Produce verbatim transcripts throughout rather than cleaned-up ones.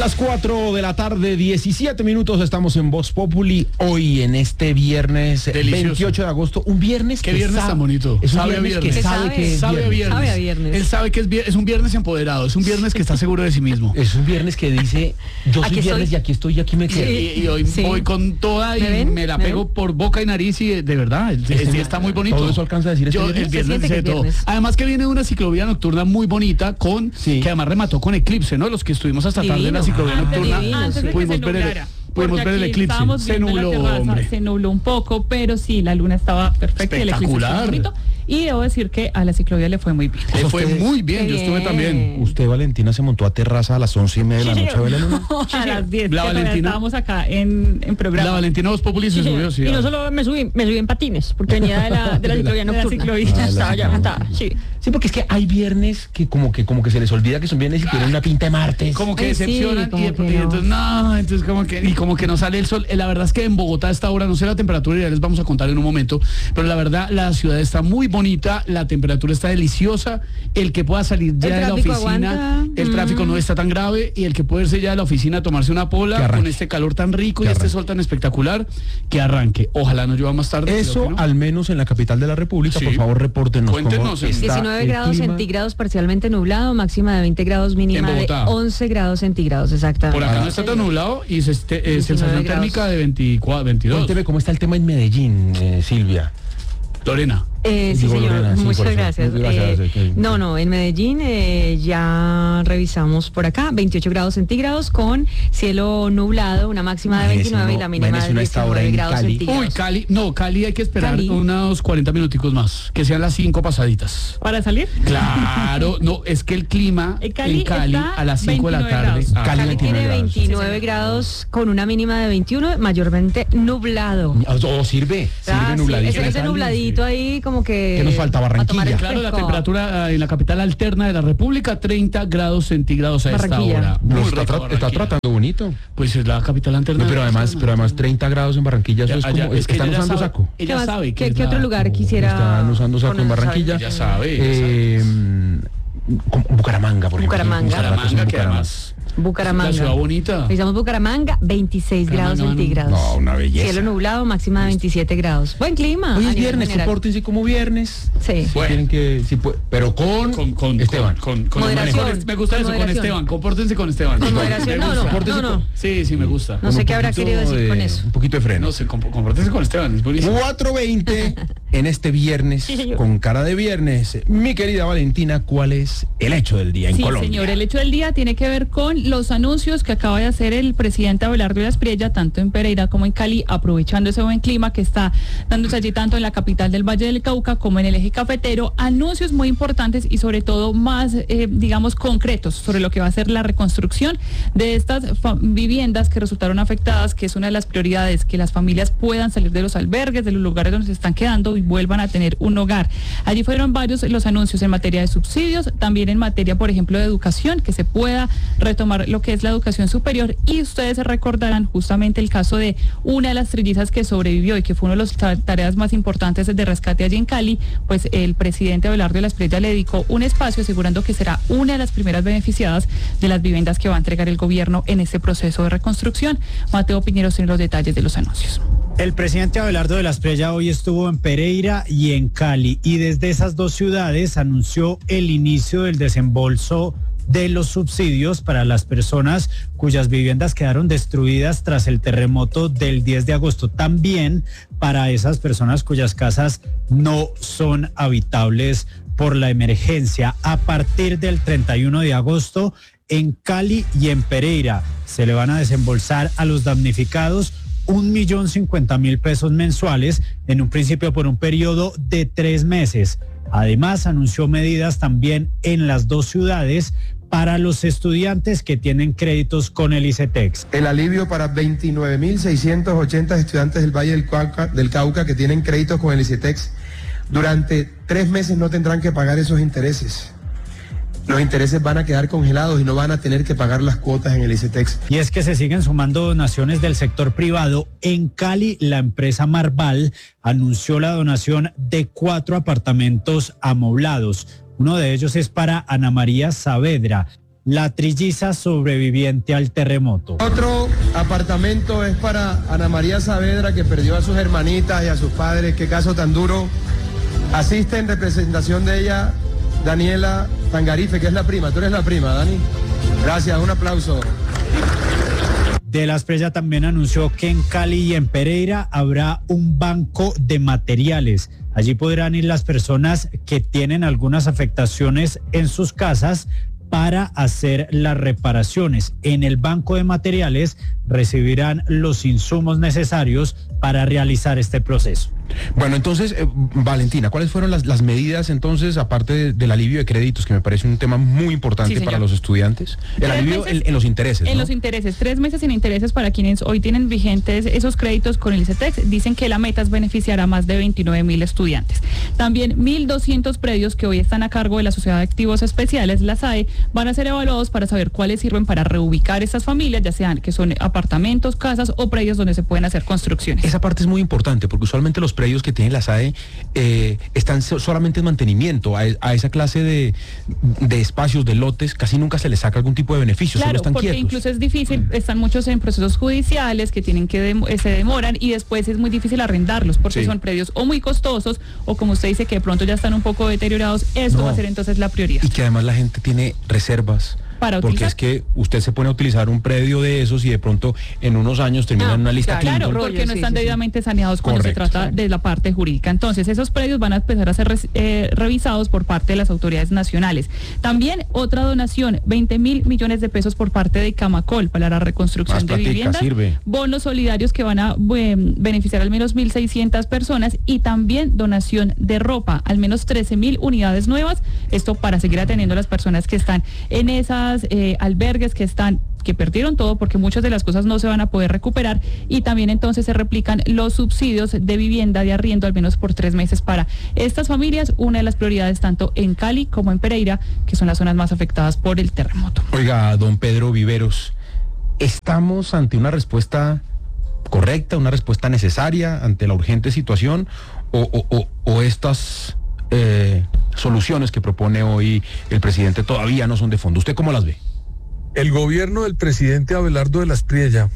las cuatro de la tarde, diecisiete minutos, estamos en Voz Populi, hoy en este viernes Delicioso. veintiocho de agosto, un viernes ¿Qué que viernes sabe, tan bonito? es un Sabe a viernes viernes. que sabe, sabe? que es Sabe a viernes. viernes. Sabe a viernes. Él sabe que es, vier- es un viernes empoderado, es un viernes que está seguro de sí mismo. Es un viernes que dice, yo soy Aquí viernes estoy. y aquí estoy y aquí me quedo. Y, y hoy Sí. voy con toda y ¿Me me, ven? la ¿Me pego ven? por boca y nariz y de verdad, el, el día está muy bonito. ¿Todo eso alcanza a decir este Yo, viernes? el Se viernes siente sé que es todo. viernes. Además que viene una ciclovía nocturna muy bonita con Sí. que además remató con eclipse, ¿no? Los que estuvimos hasta tarde en la Divino. ciclovía Ah, nocturna divino, Antes de que pudimos se ver el, nublara. pudimos Porque ver el aquí eclipse. estábamos Se viendo la nubló, terraza, hombre. se nubló un poco, pero sí, la luna estaba perfecta y el eclipse Espectacular. estaba bonito. Y debo decir que a la ciclovía le fue muy bien. Le fue Ustedes- muy bien, Qué yo estuve bien. también. Usted, Valentina, se montó a terraza a las once y media de la noche a ver la luna. A las diez, La que todavía Valentina- estábamos acá en, en programa. La Valentina Voz Populi se subió, sí. Y no solo me subí, me subí en patines, porque venía de la, de la ciclovía De la nocturna. ciclovía. Ah, la Estaba ya ciclovía. montada, sí. Sí, porque es que hay viernes que como que como que se les olvida que son viernes y tienen una pinta de martes. Como que Ay, sí, decepcionan como y, que y no. entonces no, entonces como que y como que no sale el sol. Eh, La verdad es que en Bogotá a esta hora no sé la temperatura, ya les vamos a contar en un momento, pero la verdad la ciudad está muy bonita, la temperatura está deliciosa, el que pueda salir ya El de la tráfico oficina, aguanta. el tráfico no está tan grave y el que puede irse ya de la oficina a tomarse una Que pola arranque. con este calor tan rico Que y este arranque. sol tan espectacular, que arranque. Ojalá no llueva más tarde. creo Eso, que no. al menos en la capital de la República, Sí. por favor, repórtenos Cuéntenos cómo en- está diecinueve el grados clima. centígrados parcialmente nublado, máxima de veinte grados, mínima En de Bogotá. once grados centígrados, exactamente. Por acá Ah. no está tan nublado y se, este, eh, diecinueve sensación grados. térmica de veinticuatro, veintidós. Cuénteme cómo está el tema en Medellín, eh, Silvia. Lorena. Eh, sí, Digo, señor, Lorena, sí, por muchas eso. gracias. Gracias, Eh, es que- no, no, en Medellín eh, ya revisamos por acá, veintiocho grados centígrados con cielo nublado, una máxima de Imagínese veintinueve y uno- la mínima imagínese de uno a esta hora diecinueve en grados Cali. centígrados. Uy, Cali, no, Cali hay que esperar Cali. unos cuarenta minuticos más, que sean las cinco pasaditas. ¿Para salir? Claro, no, es que el clima En Cali en Cali está a las cinco de la veintinueve tarde. grados. ah, Cali Cali veintinueve tiene grados. veintinueve grados con una mínima de veintiuno, mayormente nublado. O sirve, Ah, sirve sí, nubladito. ese, en ese Cali. nubladito ahí como que... ¿Qué nos falta? a tomar el Barranquilla. Claro, la fresco. temperatura ah, en la capital alterna de la República, treinta grados centígrados a esta Barranquilla. hora. No, Muy está, rica tra- está Barranquilla. tratando bonito. Pues es la capital alterna. No, pero de la además, zona. pero además treinta grados en Barranquilla, eso es Allá- como, es que ella están ya usando sabe- saco. ¿Qué, Ella más- sabe que qué- es qué la- otro lugar quisiera...? Están usando saco en poner- Barranquilla. Ella sabe, ella Eh, como Bucaramanga, por ejemplo. Bucaramanga. Bucaramanga, que además Bucaramanga. la ciudad bonita. Revisamos Bucaramanga, veintiséis Bucaramanga, grados mano. centígrados. No, una belleza. Cielo nublado, máxima de veintisiete grados. Buen clima. Hoy a es nivel viernes, general. compórtense como viernes. Sí. Si Bueno. tienen que, si puede- pero con, Con, con Esteban. Con, con, con Moderación. con- me gusta Con eso, con moderación. Esteban. Compórtense con Esteban. Con moderación. Me No, gusta. no, Compórtense no, con- no. Sí, sí, me gusta. No Con sé un qué habrá poquito querido decir de- con eso. Un poquito de freno. No sé, comp- compórtense con Esteban, es buenísimo. cuatro veinte en este viernes, Sí, señor. con cara de viernes. Mi querida Valentina, ¿cuál es el hecho del día en Sí, Colombia? señor, el hecho del día tiene que ver con los anuncios que acaba de hacer el presidente Abelardo Lleras Priella, tanto en Pereira como en Cali, aprovechando ese buen clima que está dándose allí tanto en la capital del Valle del Cauca como en el eje cafetero. Anuncios muy importantes y sobre todo más, eh, digamos, concretos sobre lo que va a ser la reconstrucción de estas fa- viviendas que resultaron afectadas, que es una de las prioridades, que las familias puedan salir de los albergues, de los lugares donde se están quedando y vuelvan a tener un hogar. Allí fueron varios los anuncios en materia de subsidios, también en materia, por ejemplo, de educación, que se pueda retomar lo que es la educación superior. Y ustedes se recordarán justamente el caso de una de las trillizas que sobrevivió y que fue una de las ta- tareas más importantes de rescate allí en Cali, pues el presidente Abelardo Lleras Priella le dedicó un espacio asegurando que será una de las primeras beneficiadas de las viviendas que va a entregar el gobierno en este proceso de reconstrucción. Mateo Piñeros tiene los detalles de los anuncios. El presidente Abelardo Lleras Priella hoy estuvo en Pereira y en Cali y desde esas dos ciudades anunció el inicio del desembolso de los subsidios para las personas cuyas viviendas quedaron destruidas tras el terremoto del diez de agosto. También para esas personas cuyas casas no son habitables por la emergencia. A partir del treinta y uno de agosto, en Cali y en Pereira se le van a desembolsar a los damnificados un millón cincuenta mil pesos mensuales, en un principio por un periodo de tres meses. Además, anunció medidas también en las dos ciudades para los estudiantes que tienen créditos con el ICETEX. El alivio para veintinueve mil seiscientos ochenta estudiantes del Valle del Cauca, del Cauca que tienen créditos con el ICETEX. Durante tres meses no tendrán que pagar esos intereses. Los intereses van a quedar congelados y no van a tener que pagar las cuotas en el ICETEX. Y es que se siguen sumando donaciones del sector privado. En Cali, la empresa Marval anunció la donación de cuatro apartamentos amoblados. Uno de ellos es para Ana María Saavedra. la trilliza sobreviviente al terremoto. Otro apartamento es para Ana María Saavedra, que perdió a sus hermanitas y a sus padres. Qué caso tan duro. Asiste en representación de ella Daniela Tangarife, que es la prima. Tú eres la prima, Dani. Gracias, un aplauso. De la Espriella también anunció que en Cali y en Pereira habrá un banco de materiales. Allí podrán ir las personas que tienen algunas afectaciones en sus casas para hacer las reparaciones. En el banco de materiales recibirán los insumos necesarios para realizar este proceso. Bueno, entonces, eh, Valentina, ¿cuáles fueron las, las medidas entonces, aparte de, del alivio de créditos, que me parece un tema muy importante Sí, para los estudiantes? El Tres alivio meses, en, en los intereses, En ¿no? los intereses, tres meses sin intereses para quienes hoy tienen vigentes esos créditos con el ICETEX. Dicen que la meta es beneficiar a más de veintinueve mil estudiantes. También mil doscientos predios que hoy están a cargo de la Sociedad de Activos Especiales, la S A E, van a ser evaluados para saber cuáles sirven para reubicar estas familias, ya sean que son apartamentos, casas o predios donde se pueden hacer construcciones. Esa parte es muy importante, porque usualmente los predios que tiene la S A E eh, están so- solamente en mantenimiento. A, a esa clase de, de espacios, de lotes, casi nunca se les saca algún tipo de beneficio, Claro, solo están porque quietos. incluso es difícil, están muchos en procesos judiciales que tienen que dem- eh, se demoran y después es muy difícil arrendarlos porque Sí. son predios o muy costosos o como usted dice que de pronto ya están un poco deteriorados. Esto No. va a ser entonces la prioridad. Y que además la gente tiene reservas. Para porque utilizar. es que usted se pone a utilizar un predio de esos y de pronto en unos años termina Ah, en una lista claro, Clinton. Claro, rollo, porque no sí, están sí, sí. debidamente saneados cuando Correcto. se trata de la parte jurídica. Entonces, esos predios van a empezar a ser res- eh, revisados por parte de las autoridades nacionales. También otra donación, veinte mil millones de pesos por parte de Camacol para la reconstrucción Más de platica, viviendas, sirve. bonos solidarios que van a buen, beneficiar al menos mil seiscientas personas y también donación de ropa, al menos trece mil unidades nuevas, esto para seguir atendiendo a las personas que están en esas eh, albergues, que están que perdieron todo porque muchas de las cosas no se van a poder recuperar y también entonces se replican los subsidios de vivienda de arriendo al menos por tres meses para estas familias, una de las prioridades tanto en Cali como en Pereira, que son las zonas más afectadas por el terremoto. Oiga, don Pedro Viveros, ¿estamos ante una respuesta correcta, una respuesta necesaria ante la urgente situación o, o- o- o estas eh, soluciones que propone hoy el presidente todavía no son de fondo? ¿Usted cómo las ve? El gobierno del presidente Abelardo de la Espriella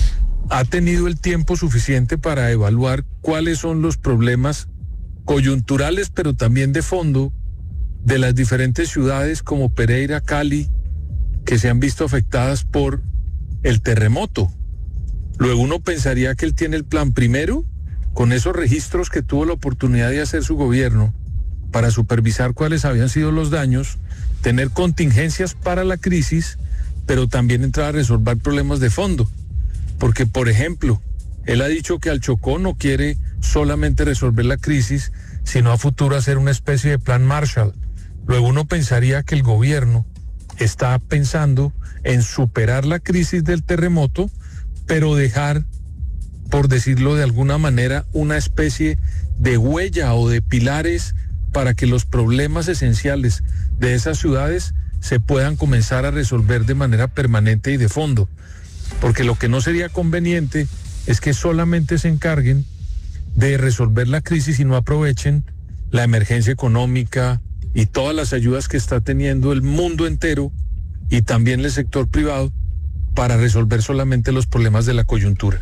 ha tenido el tiempo suficiente para evaluar cuáles son los problemas coyunturales, pero también de fondo, de las diferentes ciudades como Pereira, Cali, que se han visto afectadas por el terremoto. Luego uno pensaría que él tiene el plan primero, con esos registros que tuvo la oportunidad de hacer su gobierno, para supervisar cuáles habían sido los daños, tener contingencias para la crisis, pero también entrar a resolver problemas de fondo. Porque, por ejemplo, él ha dicho que al Chocó no quiere solamente resolver la crisis, sino a futuro hacer una especie de plan Marshall. Luego uno pensaría que el gobierno está pensando en superar la crisis del terremoto, pero dejar, por decirlo de alguna manera, una especie de huella o de pilares para que los problemas esenciales de esas ciudades se puedan comenzar a resolver de manera permanente y de fondo. Porque lo que no sería conveniente es que solamente se encarguen de resolver la crisis y no aprovechen la emergencia económica y todas las ayudas que está teniendo el mundo entero y también el sector privado para resolver solamente los problemas de la coyuntura.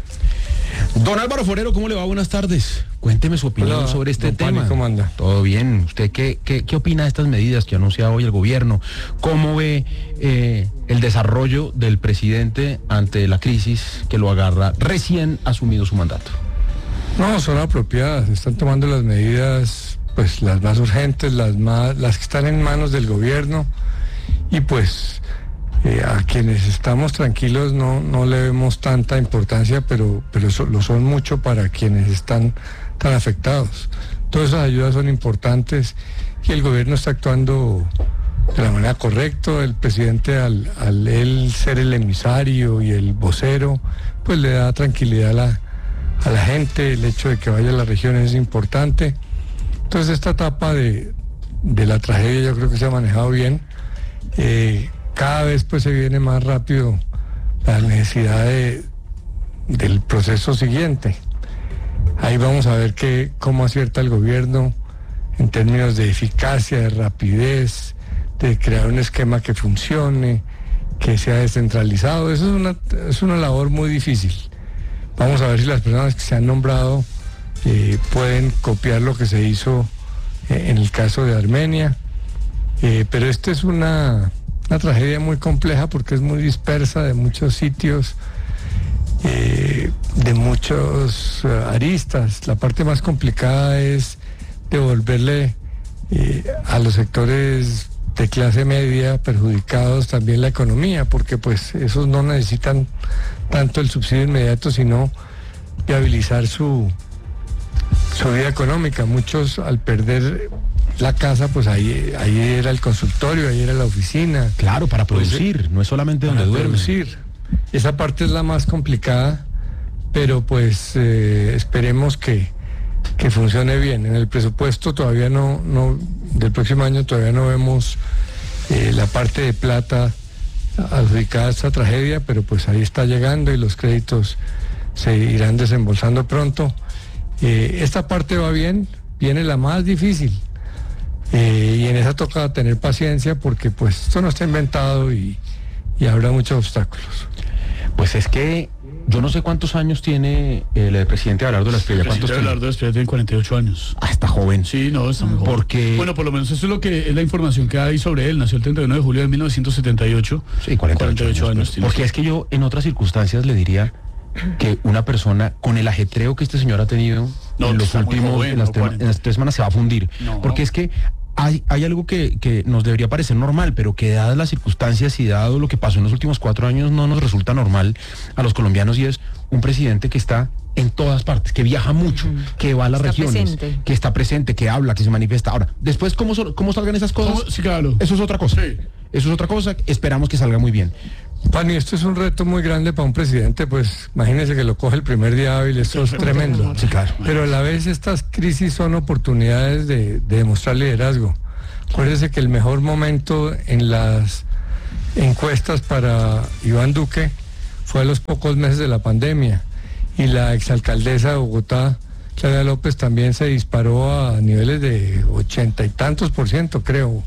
Don Álvaro Forero, ¿cómo le va? Buenas tardes. Cuénteme su opinión Hola, sobre este don tema. Pani, ¿cómo anda? Todo bien. ¿Usted qué, qué, qué opina de estas medidas que anuncia hoy el gobierno? ¿Cómo ve eh, el desarrollo del presidente ante la crisis que lo agarra recién asumido su mandato? No, son apropiadas. Están tomando las medidas, pues las más urgentes, las más, las que están en manos del gobierno y pues eh, a quienes estamos tranquilos no, no le vemos tanta importancia, pero, pero eso, lo son mucho para quienes están tan afectados. Todas esas ayudas son importantes y el gobierno está actuando de la manera correcta. El presidente al, al él ser el emisario y el vocero, pues le da tranquilidad a la, a la gente. El hecho de que vaya a las regiones es importante. Entonces esta etapa de, de la tragedia yo creo que se ha manejado bien. Eh, cada vez pues se viene más rápido la necesidad de, del proceso siguiente. Ahí vamos a ver que, cómo acierta el gobierno en términos de eficacia, de rapidez, de crear un esquema que funcione, que sea descentralizado. Eso es una, es una labor muy difícil. Vamos a ver si las personas que se han nombrado eh, pueden copiar lo que se hizo eh, en el caso de Armenia. Eh, pero esta es una, una tragedia muy compleja porque es muy dispersa de muchos sitios, eh, de muchos uh, aristas. La parte más complicada es devolverle eh, a los sectores de clase media perjudicados también la economía, porque pues esos no necesitan tanto el subsidio inmediato, sino viabilizar su, su vida económica. Muchos al perder la casa, pues ahí, ahí era el consultorio, ahí era la oficina. Claro, para producir, pues, no es solamente donde duermen. Producir. Esa parte es la más complicada, pero pues eh, esperemos que, que funcione bien. En el presupuesto todavía no, no del próximo año todavía no vemos eh, la parte de plata adjudicada a esta tragedia, pero pues ahí está llegando y los créditos se irán desembolsando pronto. Eh, esta parte va bien, viene la más difícil. Eh, y en esa toca tener paciencia porque pues esto no está inventado y, y habrá muchos obstáculos. Pues es que yo no sé cuántos años tiene el presidente Abelardo de la Espriella. El presidente Abelardo de la Espriella tiene cuarenta y ocho años. Ah, está joven. Sí, no, está muy joven. Porque... Bueno, por lo menos eso es lo que es la información que hay sobre él. Nació el treinta y uno de julio de mil novecientos setenta y ocho. Sí, cuarenta y ocho años. años porque es que yo en otras circunstancias le diría que una persona con el ajetreo que este señor ha tenido no, en los últimos, joven, en, las no, tres, en las tres semanas se va a fundir. No. Porque es que Hay, hay algo que, que nos debería parecer normal, pero que dadas las circunstancias y dado lo que pasó en los últimos cuatro años no nos resulta normal a los colombianos, y es un presidente que está en todas partes, que viaja mucho, uh-huh. que va a las está regiones, presente. que está presente, que habla, que se manifiesta. Ahora, después, ¿cómo, cómo salgan esas cosas? Sí, claro. Eso es otra cosa. Sí. Eso es otra cosa. Esperamos que salga muy bien. Pani, esto es un reto muy grande para un presidente, pues imagínese que lo coge el primer día hábil, esto es tremendo. Sí, claro. Pero a la vez estas crisis son oportunidades de, de demostrar liderazgo. Acuérdese que el mejor momento en las encuestas para Iván Duque fue a los pocos meses de la pandemia, y la exalcaldesa de Bogotá, Claudia López, también se disparó a niveles de ochenta y tantos por ciento, creo,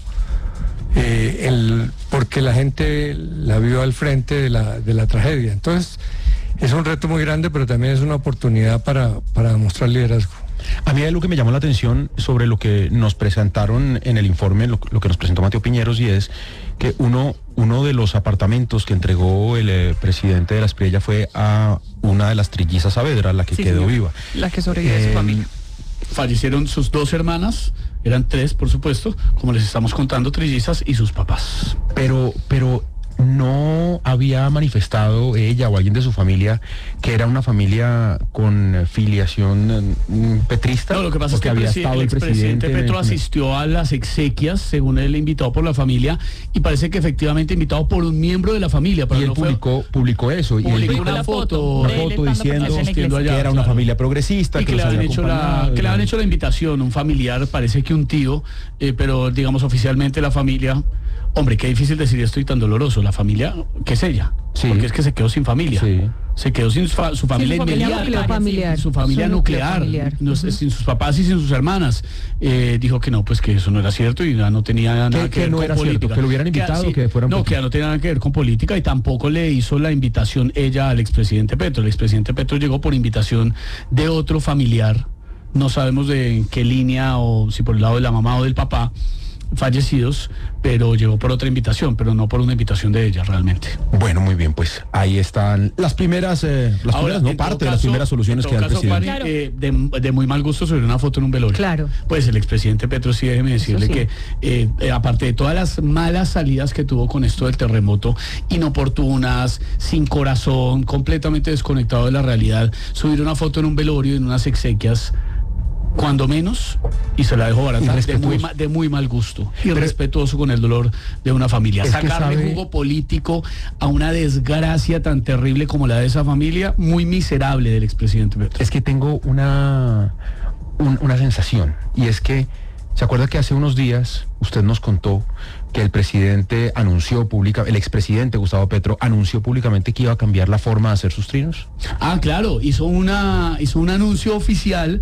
eh, el, porque la gente la vio al frente de la, de la tragedia. Entonces, es un reto muy grande, pero también es una oportunidad para, para demostrar liderazgo. A mí hay algo que me llamó la atención sobre lo que nos presentaron en el informe, lo, lo que nos presentó Mateo Piñeros, y es que uno, uno de los apartamentos que entregó el eh, presidente de la Espriella fue a una de las trillizas Saavedra, la que sí, quedó señor. viva. La que sobrevivió de su familia. Fallecieron sus dos hermanas, eran tres, por supuesto, como les estamos contando, trillizas, y sus papás. Pero, pero no había manifestado ella o alguien de su familia que era una familia con filiación mm, petrista. No, lo que pasa es que había el, estado el el expresidente presidente Petro asistió a las exequias, según él, invitado por la familia, y parece que efectivamente invitado por un miembro de la familia. Pero y él no publicó, publicó eso. Y él publicó dijo una foto, una foto diciendo asistiendo allá, que era una claro. familia progresista, y que, que, le los habían había hecho la, acompañado, que le habían hecho la invitación, un familiar, parece que un tío, eh, pero digamos oficialmente la familia. Hombre, qué difícil decir esto y tan doloroso. La familia, ¿qué es ella? Sí. Porque es que se quedó sin familia. Sí. Se quedó sin su, fa- su familia su familia inmediata. nuclear, familiar. Su familia Su nuclear. núcleo familiar. No, Uh-huh. Sin sus papás y sin sus hermanas. Eh, dijo que no, pues que eso no era cierto y ya no tenía nada que, que ver no con era política. cierto, que lo hubieran invitado, sí, que fueran No, que ya no tenía nada que ver con política, y tampoco le hizo la invitación ella al expresidente Petro. El expresidente Petro llegó por invitación de otro familiar. No sabemos de en qué línea, o si por el lado de la mamá o del papá, fallecidos, pero llegó por otra invitación, pero no por una invitación de ella realmente. Bueno, muy bien, pues ahí están las primeras, eh, las Ahora, primeras, no en todo parte de las caso- primeras soluciones en que todo da el caso, presidente. Pani, eh, de, de muy mal gusto sobre una foto en un velorio. Claro. Pues el expresidente Petro, sí, déjeme decirle sí. que eh, eh, aparte de todas las malas salidas que tuvo con esto del terremoto, inoportunas, sin corazón, completamente desconectado de la realidad, subir una foto en un velorio, en unas exequias, cuando menos, y se la dejó barata, de muy, ma- de muy mal gusto, irrespetuoso con el dolor de una familia. Es que Sacarle sabe- jugo político a una desgracia tan terrible como la de esa familia, muy miserable del expresidente Petro. Es que tengo una, un- una sensación, y es que, ¿se acuerda que hace unos días usted nos contó que el presidente anunció pública, el expresidente Gustavo Petro anunció públicamente que iba a cambiar la forma de hacer sus trinos? Ah, claro, hizo una hizo un anuncio oficial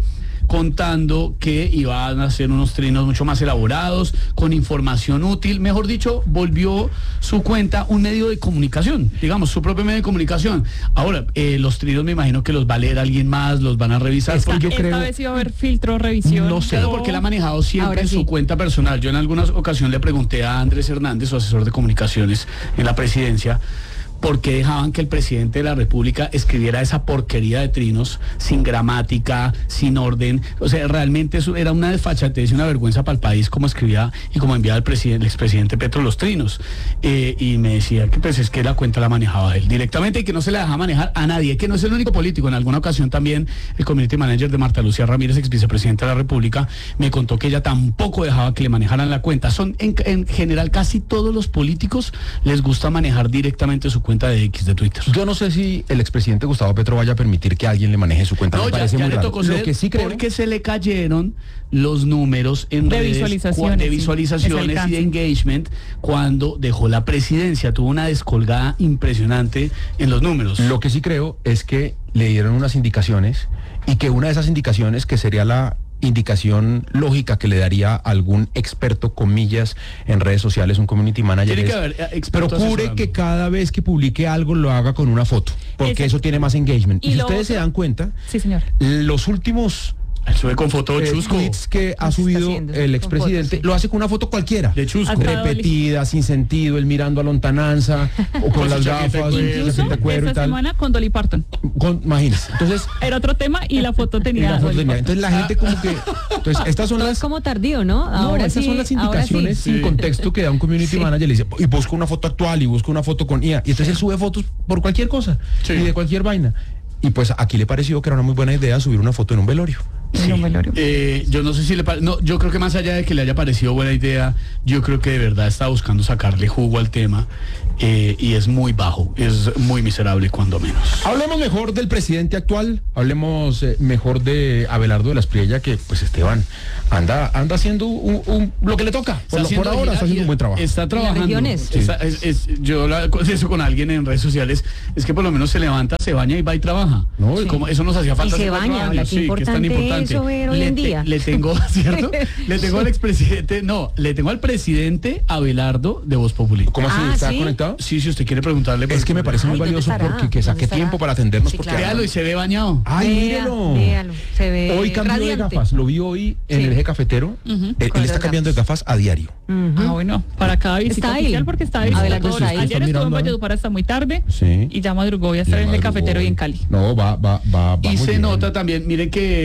contando que iban a hacer unos trinos mucho más elaborados, con información útil. Mejor dicho, volvió su cuenta un medio de comunicación, digamos, su propio medio de comunicación. Ahora, eh, los trinos me imagino que los va a leer alguien más, los van a revisar. Esta, porque yo esta creo, vez iba a haber filtro, revisión. no sé, todo. porque él ha manejado siempre Ahora en sí. su cuenta personal. Yo en alguna ocasión le pregunté a Andrés Hernández, su asesor de comunicaciones en la presidencia, por qué dejaban que el presidente de la República escribiera esa porquería de trinos, sin gramática, sin orden. O sea, realmente eso era una desfachatez y una vergüenza para el país como escribía y como enviaba el, presidente, el expresidente Petro los trinos. Eh, y me decía que pues es que la cuenta la manejaba él directamente y que no se la dejaba manejar a nadie, que no es el único político. En alguna ocasión también el community manager de Marta Lucía Ramírez, ex vicepresidenta de la República, me contó que ella tampoco dejaba que le manejaran la cuenta. Son en, en general casi todos los políticos les gusta manejar directamente su cuenta de X de Twitter. Yo no sé si el expresidente Gustavo Petro vaya a permitir que alguien le maneje su cuenta. No, Me ya, parece ya muy le raro. tocó Lo ceder que sí creo, porque se le cayeron los números en De redes, visualizaciones, cua- de sí, visualizaciones ese y de alcance. engagement cuando dejó la presidencia. Tuvo una descolgada impresionante en los números. lo que sí creo es que le dieron unas indicaciones y que una de esas indicaciones, que sería la indicación lógica que le daría algún experto, comillas, en redes sociales, un community manager, Tiene que es, haber eh, expertos procure asesorando. que cada vez que publique algo lo haga con una foto, porque Ese- eso tiene más engagement. y Y, si lo ustedes se otro- dan cuenta, Sí, señor. los últimos Él sube con foto de eh, chusco. tweets que ha Está subido haciendo el con expresidente, fotos, sí. lo hace con una foto cualquiera. De chusco. Hasta Repetida, sin sentido, él mirando a lontananza, o con Con las su chaqueta de gafas, cuero, su Incluso chaqueta de cuero y esta tal. semana con Dolly Parton. Con, imagínense. Entonces, Era otro tema y la foto y tenía. la foto Dolly tenía- Parton. entonces la gente como que, entonces estas son Todo las es como tardío, ¿no? No, Ahora esas sí, son las ahora indicaciones sí. sin Sí. contexto que da un community Sí. manager, le dice, y busca una foto actual y busca una foto con I A, y entonces él sube fotos por cualquier cosa, Sí. y de cualquier vaina. Y pues aquí le pareció que era una muy buena idea subir una foto en un velorio. Sí. Eh, yo no sé si le pare- no, yo creo que más allá de que le haya parecido buena idea, yo creo que de verdad está buscando sacarle jugo al tema, eh, y es muy bajo, es muy miserable cuando menos. Hablemos mejor del presidente actual, hablemos eh, mejor de Abelardo de la Espriella, que pues Esteban anda anda haciendo un- un- lo que le toca. Por, Está lo- por haciendo ahora gira está haciendo y un buen trabajo. Está trabajando. regiones. Sí. Está- es- es- yo la- eso con alguien en redes sociales, es que por lo menos se levanta, se baña y va y trabaja. No, Sí. Como eso nos hacía falta. Y se hace cuatro baña, años, ahora, qué sí, que es tan importante importante. eso ver hoy le, en te- día. le tengo, ¿cierto? Le tengo al expresidente, no, le tengo al presidente Abelardo de Voz Populi. ¿Cómo así? Ah, ¿Está ¿sí? conectado? Sí, si usted quiere preguntarle. Es que me parece muy Ay, ¿dónde valioso estará? porque que saque ¿Dónde estará? tiempo para atendernos Sí, porque claro. Véalo y se ve bañado. ¡Ay, Vea, mírelo! véalo, se ve Hoy cambió radiante. de gafas, lo vi hoy en Sí. el eje cafetero. Ujú. Él, él Con está las cambiando de gafas a diario. Ujú. Ah, bueno, para cada visita Está ahí. oficial, porque está ahí. Abelardo Todo- está ahí. Ayer Está estuvo en mirando, ¿eh? Valledupar hasta muy tarde Sí. y ya madrugó. Voy a estar en el madrugó. cafetero y en Cali. No, va, va, va, va Y muy se bien. nota también, miren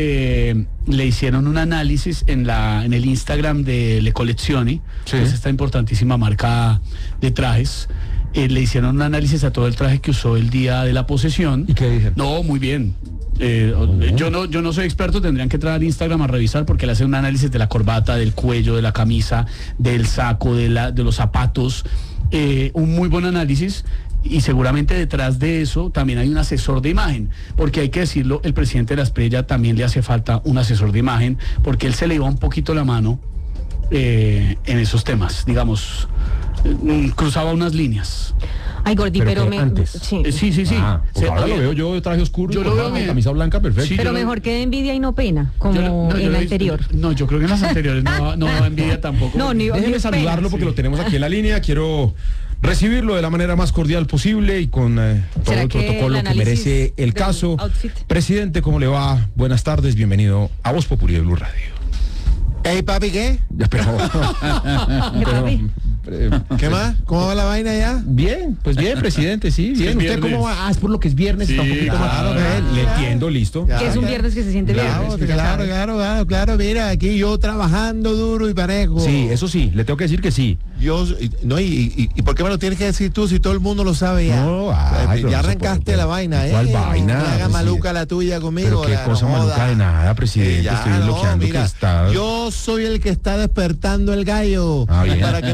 que le hicieron un análisis en la en el Instagram de Le Collezioni, Sí. que es esta importantísima marca de trajes. Eh, le hicieron un análisis a todo el traje que usó el día de la posesión. ¿Y qué dicen? No, muy bien. Eh, yo no yo no soy experto, tendrían que entrar al Instagram a revisar porque le hacen un análisis de la corbata, del cuello, de la camisa, del saco, de la de los zapatos. Eh, un muy buen análisis. Y seguramente detrás de eso también hay un asesor de imagen, porque hay que decirlo, el presidente de la Espriella también le hace falta un asesor de imagen, porque él se le iba un poquito la mano eh, en esos temas, digamos, eh, cruzaba unas líneas. Ay, Gordi, Pero pero, que me... antes. Sí. Eh, sí, sí, sí. Ah, pues Se- ahora lo oye, veo yo de traje oscuro, yo y lo con veo una bien. camisa blanca, perfecto. Sí, Pero yo lo- mejor que de envidia y no pena, como yo lo- no, yo en lo la he- anterior. No, yo creo que en las anteriores no, no daba envidia tampoco. No, ni- Déjeme ni saludarlo pena. porque Sí. lo tenemos aquí en la línea. Quiero recibirlo de la manera más cordial posible y con eh, todo ¿Será el que protocolo el que análisis merece el del caso. outfit? Presidente, ¿cómo le va? Buenas tardes, bienvenido a Voz Populi de Blue Radio. Ey, papi, ¿qué? Ya, pero, ¿Qué, papi? eh, ¿Qué más? ¿Cómo va la vaina ya? Bien, pues bien, presidente, sí, Es que bien. es ¿Usted viernes. cómo va? Ah, es por lo que es viernes, Sí, está un poquito más. claro, Bien, le claro. entiendo, listo. Ya. Que es un viernes que se siente Claro, viernes. que ya claro, sabe. claro, claro, claro. Mira, aquí yo trabajando duro y parejo. Sí, eso sí, le tengo que decir que sí. Yo, y- no, y, y, y por qué me lo tienes que decir tú si todo el mundo lo sabe ya? No, ay, Eh, pero ya no se arrancaste puede. la vaina, ¿eh? ¿Cuál vaina, No me haga presidente? maluca la tuya conmigo. Pero qué la- cosa no maluca joda. de nada, presidente. Eh, ya, Estoy no, bloqueando mira, que está. Yo soy el que está despertando el gallo Ah, bien. para que mi pueblo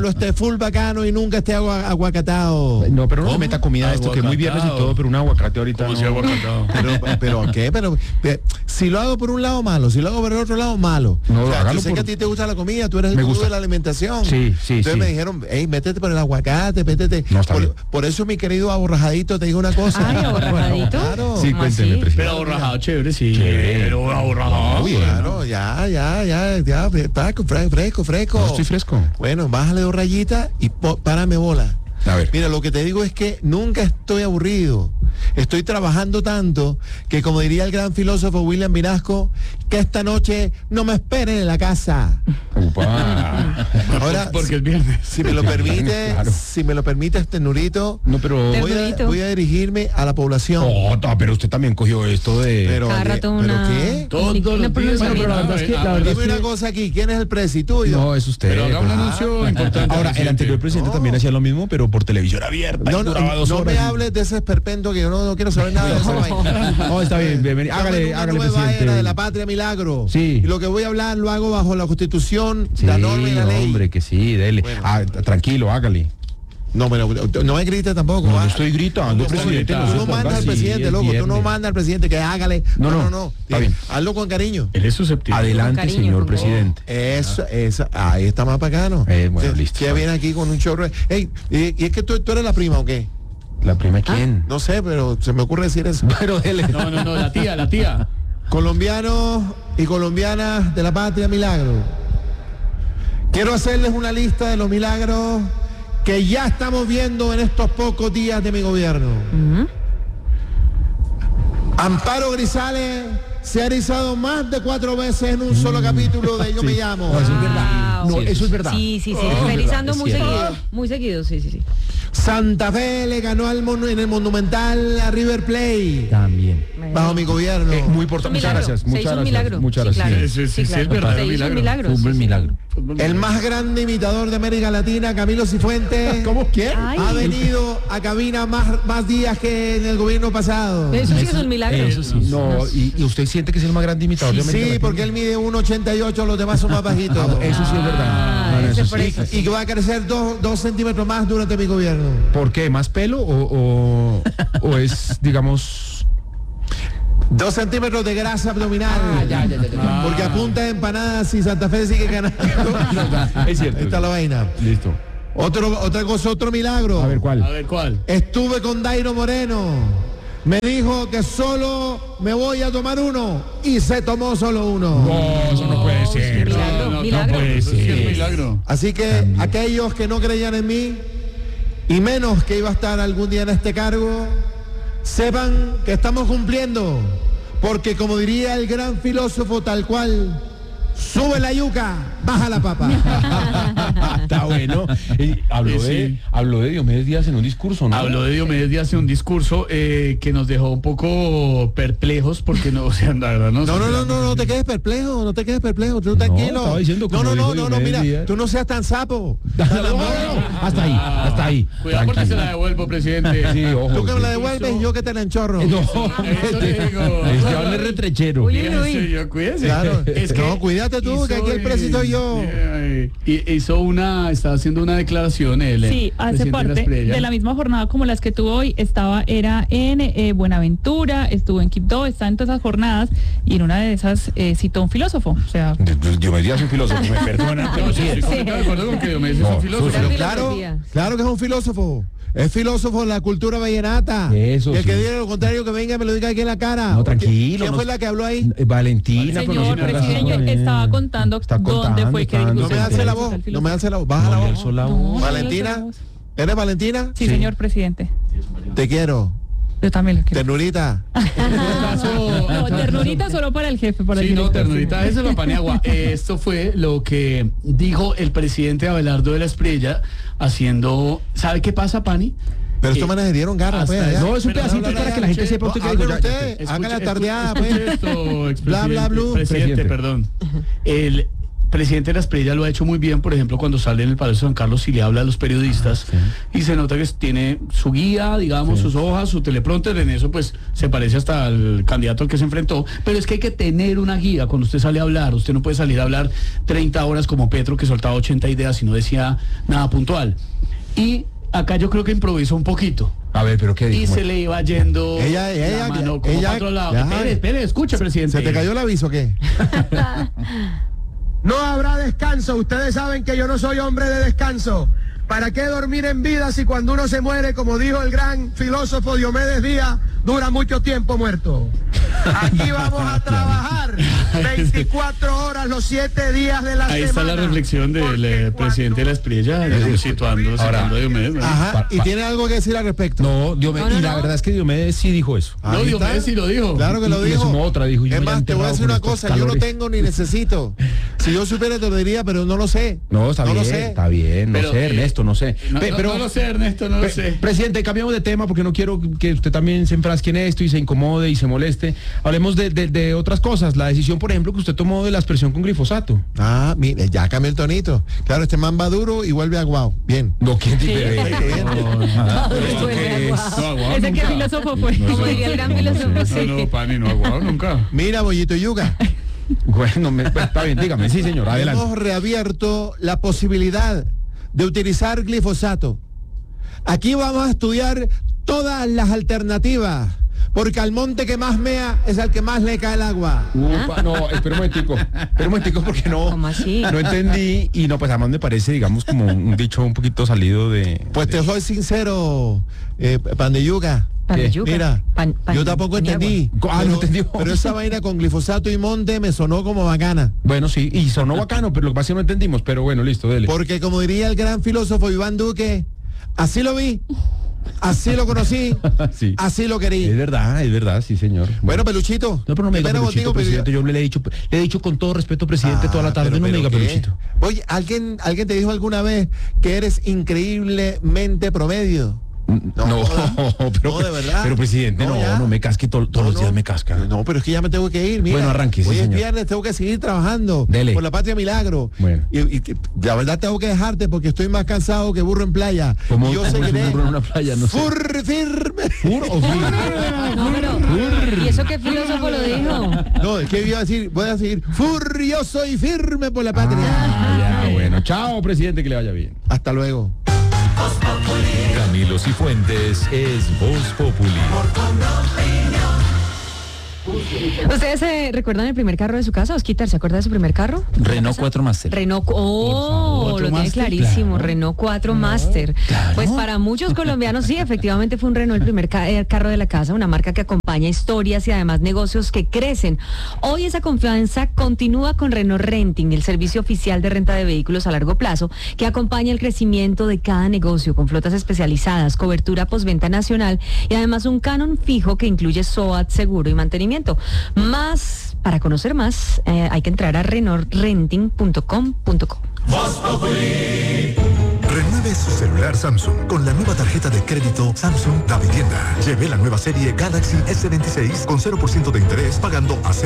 pueblo esté full bacano y nunca esté agua, aguacatado. No, pero no le meta comida a esto, que es muy viernes y todo, pero un aguacate ahorita ¿Cómo no. se aguacatado? Pero, pero ¿qué? Pero, pero si lo hago por un lado, malo. Si lo hago por el otro lado, malo. No, o sea, hágalo yo sé por- que a ti te gusta la comida, tú eres el Me gurú gusta. de la alimentación. Sí, sí, Entonces sí. me dijeron, hey, métete por el aguacate, métete. No, está por, bien. por eso, mi querido aborrajadito, te digo una cosa. Ay, aborrajadito. Claro. Sí, ¿Cómo cuénteme, así? presidente. Pero aborrajado, chévere, sí. Sí. Pero aborrajado. Muy bien. Claro, ya, ya, ya, ya, fresco, fresco, fresco. No, estoy fresco. Bueno, bájale dos rayitas y po- párame bola. A ver. Mira, lo que te digo es que nunca estoy aburrido. Estoy trabajando tanto que, como diría el gran filósofo William Vinasco, que esta noche no me esperen en la casa. Upa. Ahora, Porque es viernes. si me lo permite, Claro. si me lo permite este Nurito, No, pero. Te- voy a, Ternurito. voy a dirigirme a la población. Oh, no, pero usted también cogió esto de. Pero, Cada oye, rato ¿pero una- qué? Todos Una los días. pronunciación. Bueno, pero la verdad es que- la verdad es Dime una que- cosa aquí, ¿quién es el presi tuyo? No, es usted. Pero haga un pues. anuncio importante. Ahora, el presidente. anterior presidente No. también hacía lo mismo, pero por televisión abierta. No, y no, duraba dos no horas me y- hables de ese esperpento que yo no, no quiero saber nada de eso. No, está bien, bienvenido. Estamos en Hágale, una hágale, nueva presidente. era de la patria milagro. Sí. Y lo que voy a hablar lo hago bajo la Constitución, Sí, la norma y la ley. hombre, que sí, dele. Bueno. Ah, tranquilo, hágale. No, pero no me grites tampoco. No, ah. no estoy gritando, Tú no- presidente, Tú no no, se ponga mandas al así, presidente, es loco. Tú no viernes. mandas al presidente que hágale. No, No, no, no, no. está bien. Hazlo con cariño. Él es susceptible. Adelante, cariño, señor con presidente. Eso, eso, ahí está más bacano. Eh, bueno, Sí, listo. sí, viene aquí con un chorro. de- Ey, y, y es que tú, tú eres la prima, ¿o qué? ¿La prima quién? No sé, pero se me ocurre decir eso. Pero dele. No, no, no, la tía, la tía. Colombianos y colombianas de la patria milagro. Quiero hacerles una lista de los milagros que ya estamos viendo en estos pocos días de mi gobierno. Amparo Grisales se ha erizado más de cuatro veces en un solo capítulo de Yo me llamo. No, eso es verdad. Wow. No, eso es verdad. Sí, sí, sí, Oh, está es realizando verdad, muy es cierto. seguido, muy seguido, sí, sí, sí. Santa Fe le ganó al monu- en el Monumental a River Plate También. bajo mi gobierno. Eh, muy importante. Muchas Milagro. gracias. Se Muchas hizo un gracias. milagro. Muchas Sí, gracias. claro. Sí, sí, sí, Sí, sí, es claro. verdad, Se hizo milagro. un milagro. Fútbol sí, sí. milagro. El más grande imitador de América Latina, Camilo Cifuentes. ¿Cómo quién? Ay. Ha venido a cabina más, más días que en el gobierno pasado. Eso sí que es un milagro. Eso sí. No, y, y usted siente que es el más grande imitador de América Sí, Latina? porque él mide uno ochenta y ocho, los demás son más bajitos. Ah, eso sí es verdad. Ah, No, no, ese eso por sí. eso, sí. Y que va a crecer dos, dos centímetros más durante mi gobierno. ¿Por qué? ¿Más pelo o, o, o es, digamos... Dos centímetros de grasa abdominal. Porque a punta de empanadas y Santa Fe sigue ganando. Es cierto. Ahí está la vaina. Listo. Otro, otra cosa, otro milagro. A ver, ¿cuál? A ver, ¿cuál? Estuve con Dairo Moreno. Me dijo que solo me voy a tomar uno. Y se tomó solo uno. No, eso no puede ser. Milagro, No, no, milagro. no puede Eso sí ser. es milagro. Así que aquellos que no creían en mí, y menos que iba a estar algún día en este cargo, sepan que estamos cumpliendo. Porque como diría el gran filósofo tal cual, sube la yuca, baja la papa. Está bueno. Eh, habló, Sí, de, sí. habló de Diomedes Díaz en un discurso, ¿no? Habló de Diomedes Díaz en un discurso eh, que nos dejó un poco perplejos porque no, o sea, la verdad no. No, no, no, no, no te quedes perplejo, no te quedes perplejo, tú tranquilo. estaba diciendo no, como no, no, dijo no, no, Diomedes mira, Díaz. tú no seas tan sapo. No, no, no, hasta ahí, hasta ahí. Cuidado porque se la devuelvo, presidente. Sí, ojo. Tú que me la sí. devuelves, yo que te la enchorro. No, Eso le digo. es que hable retrechero. Uy, Cuídense, yo, cuídense. Claro. Es que No, cuídate tú, que aquí el presi soy yo. eh, Y hizo una, estaba haciendo una declaración él. Sí, hace parte de la misma jornada como las que tuvo hoy. Estaba, era en eh, Buenaventura, estuvo en Quibdó, está en todas esas jornadas y en una de esas eh, citó un filósofo. O sea, Diomedes Díaz es un filósofo, me perdona. No, sí, estoy completamente de acuerdo con que Diomedes es un filósofo. Pero Gran claro, filosofía. claro que es un filósofo. Es filósofo de la cultura vallenata. Eso Y el sí. que diga lo contrario, que venga y me lo diga aquí en la cara. No, tranquilo. ¿Quién no- fue la que habló ahí? Eh, Valentina. pero no señor se ponga así, presidente, hombre. estaba contando Está dónde contando, fue que está dijo No dando me usted alce la es voz, el no filósofo. me alce la voz. Baja No la le voz. alzó la No, voz. no le alzó Valentina, la voz. ¿eres Valentina? Sí, señor presidente. Te quiero. Yo también lo quiero. Ternurita. No, ternurita solo para el jefe, para el Sí, no, director. ternurita, eso es la paniagua. Eh, esto fue lo que dijo el presidente Abelardo de la Espriella haciendo. ¿Sabe qué pasa, Pani? Pero estos Eh, manes dieron garra, hasta pues. eso. allá. No, es un Pero pedacito habla, para que la gente escuche, sepa usted no, que dijo. hable ya, usted. ya, Haga la Escuche- tardeada, escuche pues. esto, Bla, bla, expresidente. blue. Presidente, Presidente. perdón. El presidente de la Espriella lo ha hecho muy bien, por ejemplo, cuando sale en el Palacio de San Carlos y le habla a los periodistas, sí. y se nota que tiene su guía, digamos, Sí. sus hojas, su teleprompter, en eso pues se parece hasta al candidato al que se enfrentó, pero es que hay que tener una guía cuando usted sale a hablar. Usted no puede salir a hablar treinta horas como Petro, que soltaba ochenta ideas y no decía nada puntual. Y acá yo creo que improvisó un poquito. A ver, pero ¿qué dijo? Y se le iba yendo Ella- ella- la mano como ella- para otro lado. ya. Espere, espere, escuche, presidente. ¿Se te cayó el aviso o qué? No habrá descanso. Ustedes saben que yo no soy hombre de descanso. ¿Para qué dormir en vida si cuando uno se muere, como dijo el gran filósofo Diomedes Díaz, dura mucho tiempo muerto? Aquí vamos a trabajar veinticuatro horas los siete días de la Ahí semana. está la reflexión del Porque eh, presidente de la Espriella, eh, situando, Ahora, situando a Diomedes, ¿no? Ajá, Pa- y pa- tiene algo que decir al respecto. No, Diomedes, No, no, y la no. verdad es que Diomedes sí dijo eso. No, Ahí Diomedes está. sí lo dijo. Claro que lo Y- y le dijo. sumó otra, dijo, yo es me más, he te voy a decir enterrado una con cosa, estos yo no calores. tengo ni necesito. Si yo supiera te lo diría, pero no lo sé. No, está no bien, lo sé. está bien, no Pero, sé, eh, Ernesto, no sé. No, Pe- no, pero, no lo sé, Ernesto, no lo Pre- sé. Presidente, cambiamos de tema porque no quiero que usted también se enfrasque en esto y se incomode y se moleste. Hablemos de, de- de otras cosas. La decisión, por ejemplo, que usted tomó de la aspersión con glifosato. Ah, mire, ya cambió el tonito. Claro, este man va duro y vuelve aguado. Bien. No, ¿quién ¿Qué? dice? Ah, Maduro ¿esto vuelve qué aguado. es? No, aguado Ese que nunca. filósofo fue. No, Como eso- diría el gran filósofo, No, sí. no, Pani, no aguado nunca. Mira, Bollito Yuga, Bueno, me- está bien, dígame, sí, señor, adelante. hemos reabierto la posibilidad de utilizar glifosato. Aquí vamos a estudiar todas las alternativas, porque al monte que más mea es al que más le cae el agua. Upa, no, espera un momentico, espera un momentico porque no, ¿Cómo así? no entendí y no, pues además me parece, digamos, como un dicho un poquito salido de... Pues te soy sincero, eh, pan de yuga. Pan de ¿Qué? yuca. Mira, Pan- pan- yo tampoco pan y entendí. agua. Ah, no pero, entendió. pero esa vaina con glifosato y monte me sonó como bacana. Bueno, sí, y sonó bacano, pero lo que pasa es que no entendimos, pero bueno, listo, dele. Porque como diría el gran filósofo Iván Duque, así lo vi, así lo conocí, Sí. así lo Es querí. verdad, es verdad, sí, señor. Bueno, Peluchito. No, pero no me diga primero Peluchito, contigo, pero- presidente, yo le he dicho, le he dicho con todo respeto, presidente, Ah, toda la tarde, pero- no me pero diga ¿qué? Peluchito. Oye, ¿alguien, ¿alguien te dijo alguna vez que eres increíblemente promedio? No, No, pero, no, de verdad. pero presidente, No, no, ya. no, me casque to- todos No, los días no. me casca. No, pero es que ya me tengo que ir, mira. Bueno, arranque, sí, Hoy es señor. viernes, tengo que seguir trabajando. Dele. Por la patria milagro. Bueno. Y, y que- la verdad tengo que dejarte porque estoy más cansado que burro en playa. ¿Cómo- Y yo cómo es un seguiré burro en una playa? No sé. fur- firme. ¿Fur o fur? No, pero, ¿y eso qué filósofo lo dijo? No, es que iba a decir, voy a seguir furioso y firme por la patria. Ah, ya, bueno. Chao, presidente, que le vaya bien. Hasta luego. Camilo Cifuentes es Voz Populi. ¿Ustedes se recuerdan el primer carro de su casa? Osquitar, ¿se acuerda de su primer carro? Renault cuatro Master. Renault, oh, ¿Cuatro lo tiene Master? clarísimo, Claro. Renault cuatro Master. Pues para muchos colombianos sí, efectivamente fue un Renault el primer ca- eh, carro de la casa, una marca que acompaña historias y además negocios que crecen. Hoy esa confianza continúa con Renault Renting, el servicio oficial de renta de vehículos a largo plazo que acompaña el crecimiento de cada negocio con flotas especializadas, cobertura postventa nacional y además un canon fijo que incluye S O A T, seguro y mantenimiento. Más, para conocer más, eh, hay que entrar a renault renting punto com punto co. Renueve su celular Samsung con la nueva tarjeta de crédito Samsung Da Vivienda. Lleve la nueva serie Galaxy S veintiséis con cero por ciento de interés pagando a